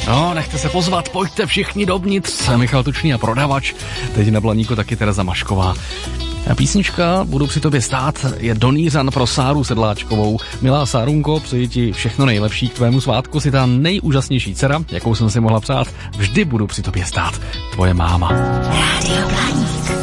No, nechte se pozvat, pojďte všichni dovnitř. Michal Tučný a Prodavač, teď na Blaníku taky Tereza Mašková. A písnička Budu při tobě stát je donířan pro Sáru Sedláčkovou. Milá Sárunko, přeji ti všechno nejlepší k tvému svátku, si ta nejúžasnější dcera, jakou jsem si mohla přát. Vždy budu při tobě stát. Tvoje máma. Rádio Blaník.